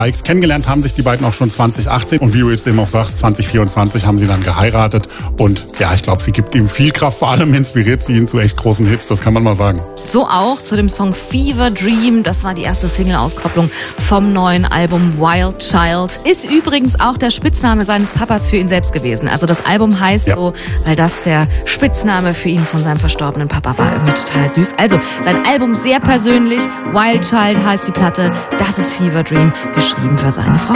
Kennengelernt haben sich die beiden auch schon 2018 und wie du jetzt eben auch sagst, 2024 haben sie dann geheiratet und ja, ich glaube, sie gibt ihm viel Kraft, vor allem inspiriert sie ihn zu echt großen Hits, das kann man mal sagen. So auch zu dem Song Fever Dream, das war die erste Single-Auskopplung vom neuen Album Wild Child. Ist übrigens auch der Spitzname seines Papas für ihn selbst gewesen. Also das Album heißt so, weil das der Spitzname für ihn von seinem verstorbenen Papa war. Irgendwie total süß. Also sein Album sehr persönlich, Wild Child heißt die Platte, das ist Fever Dream, geschrieben für seine Frau.